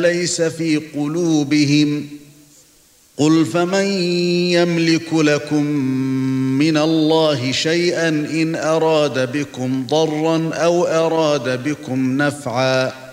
ليس في قلوبهم قل فمن يملك لكم من الله شيئا إن أراد بكم ضرا أو أراد بكم نفعا